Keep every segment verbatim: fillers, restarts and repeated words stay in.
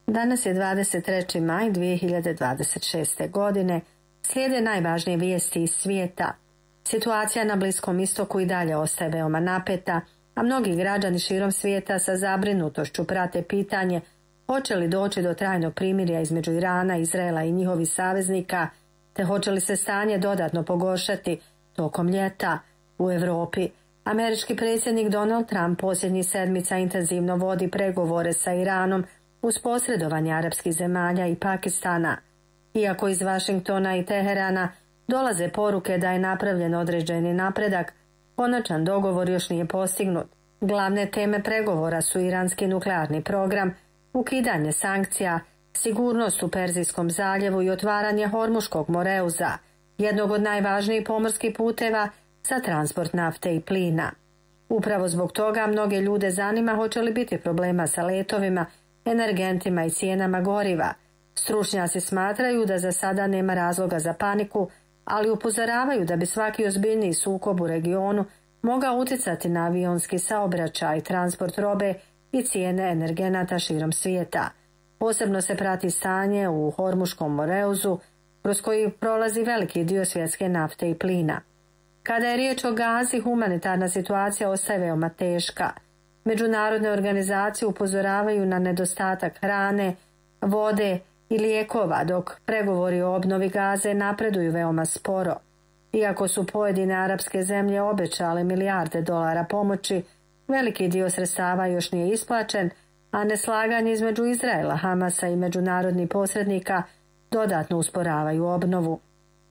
Danas je dvadeset treći maj dvije hiljade dvadeset šeste. godine. Slijede najvažnije vijesti iz svijeta. Situacija na Bliskom istoku i dalje ostaje veoma napeta, a mnogi građani širom svijeta sa zabrinutošću prate pitanje hoće li doći do trajnog primirja između Irana, Izraela i njihovih saveznika, te hoće li se stanje dodatno pogoršati tokom ljeta u Europi. Američki predsjednik Donald Trump posljednjih sedmica intenzivno vodi pregovore sa Iranom uz posredovanje arapskih zemalja i Pakistana. Iako iz Vašingtona i Teherana dolaze poruke da je napravljen određeni napredak, konačan dogovor još nije postignut. Glavne teme pregovora su iranski nuklearni program, ukidanje sankcija, sigurnost u Perzijskom zaljevu i otvaranje Hormuškog moreuza, jednog od najvažnijih pomorskih puteva za transport nafte i plina. Upravo zbog toga mnoge ljude zanima hoće li biti problema sa letovima, energentima i cijenama goriva. Stručnjaci smatraju da za sada nema razloga za paniku, ali upozoravaju da bi svaki ozbiljniji sukob u regionu mogao utjecati na avionski saobraćaj, transport robe i cijene energenata širom svijeta. Posebno se prati stanje u Hormuškom moreuzu, kroz koji prolazi veliki dio svjetske nafte i plina. Kada je riječ o Gazi, humanitarna situacija ostaje veoma teška. Međunarodne organizacije upozoravaju na nedostatak hrane, vode i lijekova, dok pregovori o obnovi Gaze napreduju veoma sporo. Iako su pojedine arapske zemlje obećale milijarde dolara pomoći, veliki dio sredstava još nije isplaćen, a neslaganje između Izraela, Hamasa i međunarodnih posrednika dodatno usporavaju obnovu.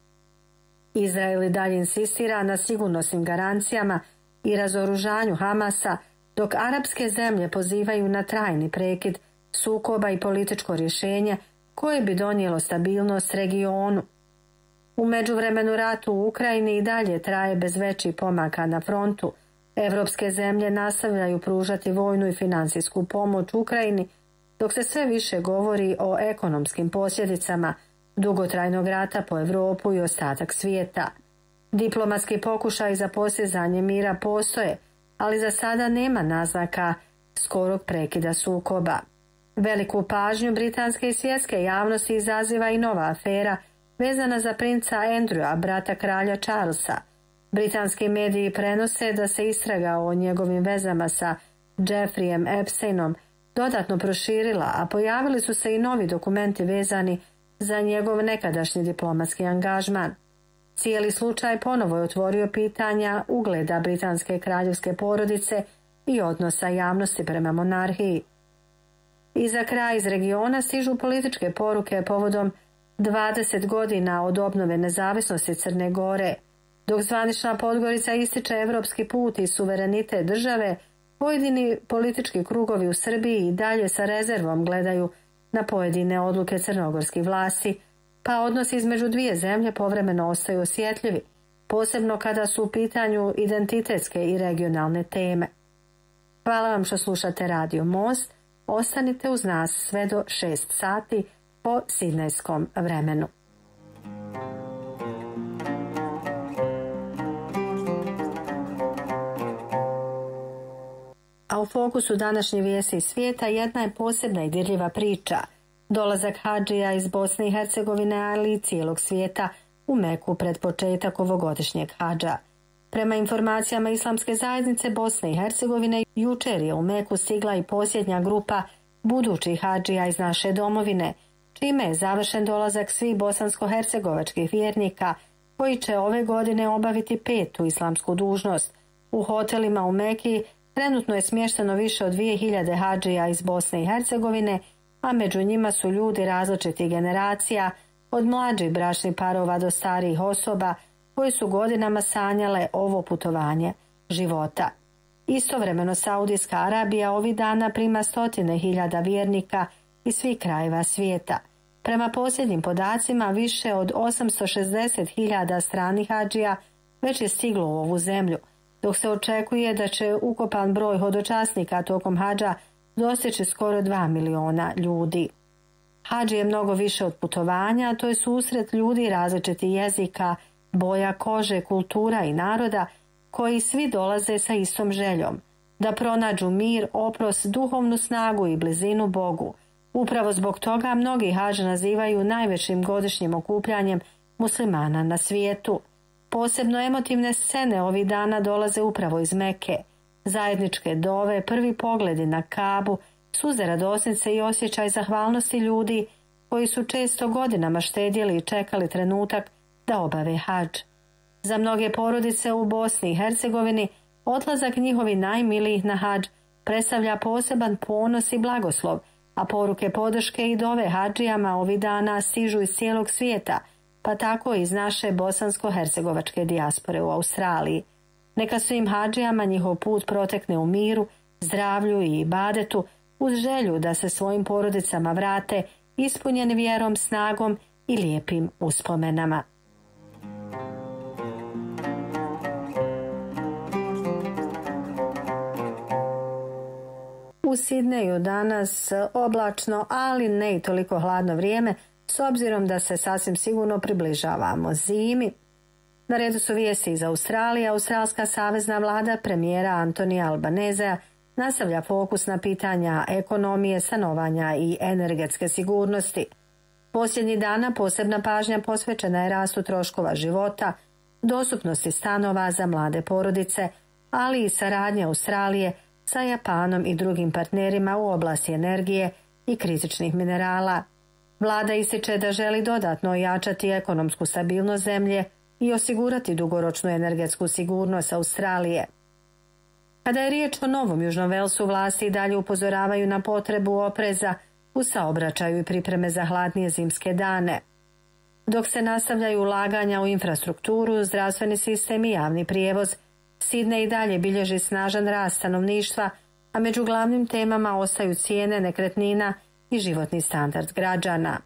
Izrael i dalje insistira na sigurnosnim garancijama i razoružanju Hamasa, dok arapske zemlje pozivaju na trajni prekid sukoba i političko rješenje koje bi donijelo stabilnost regionu. U međuvremenu rat u Ukrajini i dalje traje bez većih pomaka na frontu. Evropske zemlje nastavljaju pružati vojnu i financijsku pomoć Ukrajini, dok se sve više govori o ekonomskim posljedicama dugotrajnog rata po Europu i ostatak svijeta. Diplomatski pokušaj za postizanje mira postoje, ali za sada nema naznaka skorog prekida sukoba. Veliku pažnju britanske i svjetske javnosti izaziva i nova afera vezana za princa Andrewa, brata kralja Charlesa. Britanski mediji prenose da se istraga o njegovim vezama sa Jeffreyem Epsteinom dodatno proširila, a pojavili su se i novi dokumenti vezani za njegov nekadašnji diplomatski angažman. Cijeli slučaj ponovo je otvorio pitanja ugleda britanske kraljevske porodice i odnosa javnosti prema monarhiji. I za kraj iz regiona stižu političke poruke povodom dvadeset godina od obnove nezavisnosti Crne Gore. Dok zvanična Podgorica ističe evropski put i suverenitet države, pojedini politički krugovi u Srbiji i dalje sa rezervom gledaju na pojedine odluke crnogorskih vlasti, pa odnosi između dvije zemlje povremeno ostaju osjetljivi, posebno kada su u pitanju identitetske i regionalne teme. Hvala vam što slušate Radio Most. Ostanite uz nas sve do šest sati po sidnejskom vremenu. A u fokusu današnje vijesti iz svijeta jedna je posebna i dirljiva priča. Dolazak hadžija iz Bosne i Hercegovine, ali i cijelog svijeta u Meku pred početak ovogodišnjeg hadža. Prema informacijama Islamske zajednice Bosne i Hercegovine, jučer je u Meku stigla i posljednja grupa budućih hadžija iz naše domovine, čime je završen dolazak svih bosansko-hercegovačkih vjernika koji će ove godine obaviti petu islamsku dužnost. U hotelima u Meki trenutno je smješteno više od dvije hiljade hadžija iz Bosne i Hercegovine, a među njima su ljudi različitih generacija, od mlađih bračnih parova do starijih osoba koji su godinama sanjale ovo putovanje života. Istovremeno Saudijska Arabija ovih dana prima stotine hiljada vjernika iz svih krajeva svijeta. Prema posljednjim podacima, više od osamsto šezdeset hiljada stranih hadžija već je stiglo u ovu zemlju, dok se očekuje da će ukupan broj hodočasnika tokom hadža dostići skoro dva miliona ljudi. Hadž je mnogo više od putovanja, to je susret ljudi različitih jezika, boja kože, kultura i naroda, koji svi dolaze sa istom željom, da pronađu mir, oprost, duhovnu snagu i blizinu Bogu. Upravo zbog toga mnogi hadž nazivaju najvećim godišnjim okupljanjem muslimana na svijetu. Posebno emotivne scene ovih dana dolaze upravo iz Meke. Zajedničke dove, prvi pogledi na Kabu, suze radosnice i osjećaj zahvalnosti ljudi koji su često godinama štedjeli i čekali trenutak da obave hadž. Za mnoge porodice u Bosni i Hercegovini odlazak njihovi najmilijih na hadž predstavlja poseban ponos i blagoslov, a poruke podrške i dove hadžijama ovih dana stižu iz cijelog svijeta, pa tako i iz naše bosansko-hercegovačke dijaspore u Australiji. Neka svim hadžijama njihov put protekne u miru, zdravlju i ibadetu, uz želju da se svojim porodicama vrate ispunjeni vjerom, snagom i lijepim uspomenama. U Sidneju danas oblačno, ali ne i toliko hladno vrijeme, s obzirom da se sasvim sigurno približavamo zimi. Na redu su vijesti iz Australije. Australska savezna vlada premijera Antonija Albanezea nastavlja fokus na pitanja ekonomije, stanovanja i energetske sigurnosti. Posljednjih dana posebna pažnja posvećena je rastu troškova života, dostupnosti stanova za mlade porodice, ali i saradnje Australije sa Japanom i drugim partnerima u oblasti energije i kritičnih minerala. Vlada ističe da želi dodatno ojačati ekonomsku stabilnost zemlje i osigurati dugoročnu energetsku sigurnost Australije. Kada je riječ o Novom Južnom Velsu, vlasti i dalje upozoravaju na potrebu opreza u saobraćaju i pripreme za hladnije zimske dane. Dok se nastavljaju ulaganja u infrastrukturu, zdravstveni sistem i javni prijevoz, Sidnej i dalje bilježi snažan rast stanovništva, a među glavnim temama ostaju cijene nekretnina i životni standard građana.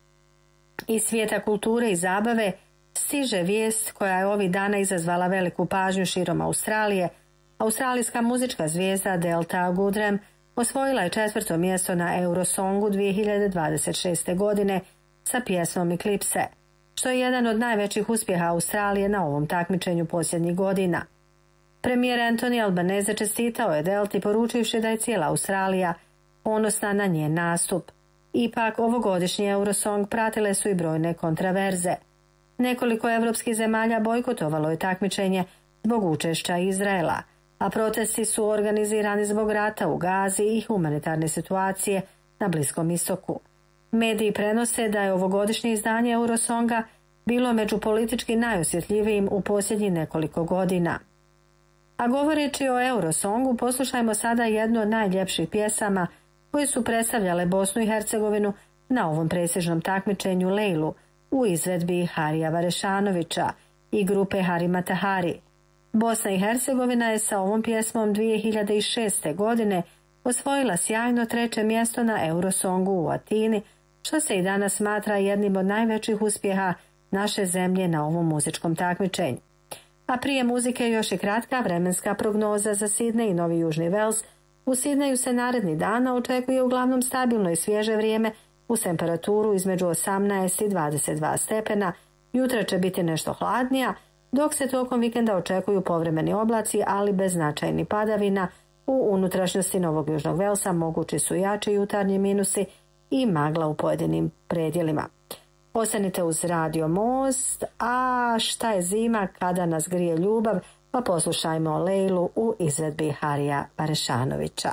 Iz svijeta kulture i zabave stiže vijest koja je ovih dana izazvala veliku pažnju širom Australije. Australijska muzička zvijezda Delta Goodrem osvojila je četvrto mjesto na Eurosongu dvije hiljade dvadeset šeste. godine sa pjesmom Eclipse, što je jedan od najvećih uspjeha Australije na ovom takmičenju posljednjih godina. Premijer Anthony Albanese čestitao je Delti poručivši da je cijela Australija ponosna na njen nastup. Ipak, ovogodišnji Eurosong pratile su i brojne kontraverze. Nekoliko evropskih zemalja bojkotovalo je takmičenje zbog učešća Izraela, a protesti su organizirani zbog rata u Gazi i humanitarne situacije na Bliskom istoku. Mediji prenose da je ovogodišnje izdanje Eurosonga bilo među politički najosjetljivijim u posljednjih nekoliko godina. A govoreći o Eurosongu, poslušajmo sada jednu od najljepših pjesama koje su predstavljale Bosnu i Hercegovinu na ovom prestižnom takmičenju Lejlu u izvedbi Harija Varešanovića i grupe Hari Matahari. Bosna i Hercegovina je sa ovom pjesmom dvije hiljade šeste. godine osvojila sjajno treće mjesto na Eurosongu u Atini, što se i danas smatra jednim od najvećih uspjeha naše zemlje na ovom muzičkom takmičenju. A prije muzike još i kratka vremenska prognoza za Sidnej i Novi Južni Vels. U Sidneju se naredni dana očekuje uglavnom stabilno i svježe vrijeme uz temperaturu između osamnaest i dvadeset dva stepena. Jutra će biti nešto hladnija, dok se tokom vikenda očekuju povremeni oblaci, ali bez značajnih padavina. U unutrašnjosti Novog Južnog Velsa mogući su jači jutarnji minusi i magla u pojedinim predjelima. Ostanite uz Radio Most, a šta je zima kada nas grije ljubav, pa poslušajmo Lejlu u izvedbi Harija Varešanovića.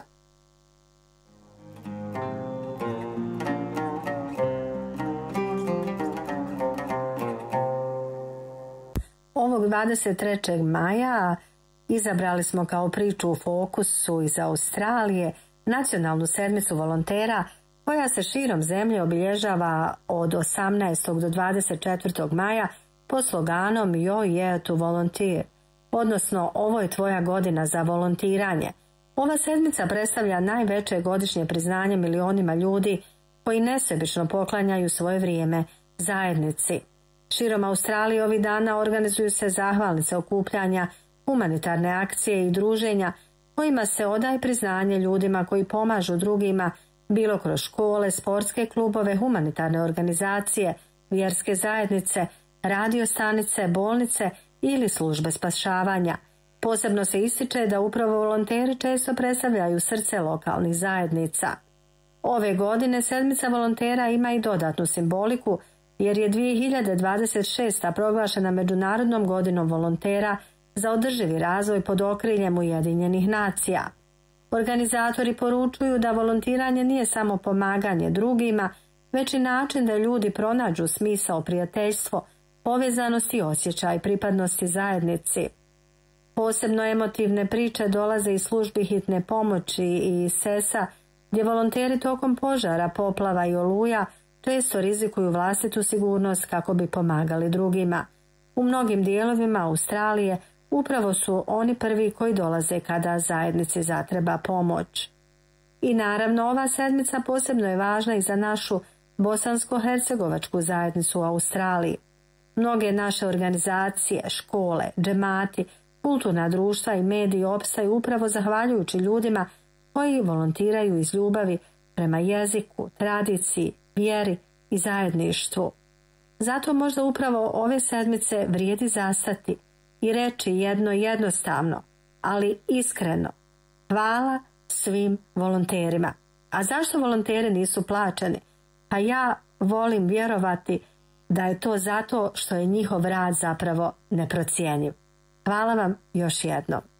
Ovog dvadeset trećeg maja izabrali smo kao priču u fokusu iz Australije nacionalnu sedmicu volontera koja se širom zemlje obilježava od osamnaestog do dvadeset četvrtog maja pod sloganom Your Year to Volunteer, odnosno ovo je tvoja godina za volontiranje. Ova sedmica predstavlja najveće godišnje priznanje milionima ljudi koji nesebično poklanjaju svoje vrijeme zajednici. Širom Australije ovih dana organizuju se zahvalnice okupljanja, humanitarne akcije i druženja kojima se odaje priznanje ljudima koji pomažu drugima, bilo kroz škole, sportske klubove, humanitarne organizacije, vjerske zajednice, radio stanice, bolnice ili službe spašavanja. Posebno se ističe da upravo volonteri često predstavljaju srce lokalnih zajednica. Ove godine sedmica volontera ima i dodatnu simboliku, jer je dvije hiljade dvadeset šesta. proglašena Međunarodnom godinom volontera za održivi razvoj pod okriljem Ujedinjenih nacija. Organizatori poručuju da volontiranje nije samo pomaganje drugima, već i način da ljudi pronađu smisao, prijateljstvo, povezanost i osjećaj pripadnosti zajednici. Posebno emotivne priče dolaze iz službi hitne pomoći i S E S-a, gdje volonteri tokom požara, poplava i oluja često rizikuju vlastitu sigurnost kako bi pomagali drugima. U mnogim dijelovima Australije upravo su oni prvi koji dolaze kada zajednici zatreba pomoć. I naravno, ova sedmica posebno je važna i za našu bosansko-hercegovačku zajednicu u Australiji. Mnoge naše organizacije, škole, džemati, kulturna društva i mediji opstaju upravo zahvaljujući ljudima koji volontiraju iz ljubavi prema jeziku, tradiciji, vjeri i zajedništvu. Zato možda upravo ove sedmice vrijedi zastati i reći jedno jednostavno, ali iskreno: hvala svim volonterima. A zašto volonteri nisu plaćeni? Pa ja volim vjerovati da je to zato što je njihov rad zapravo neprocjenjiv. Hvala vam još jednom.